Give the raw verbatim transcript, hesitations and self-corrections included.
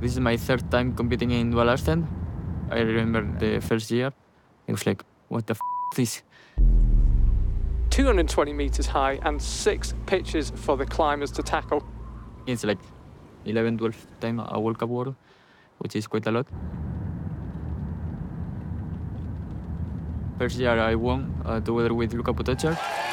This is my third time competing in dual handstand. I remember the first year, it was like, what the f this? two hundred twenty metres high and six pitches for the climbers to tackle. It's like eleven, twelve time a World Cup world, which is quite a lot. First year I won uh, together with Luka Potoccar.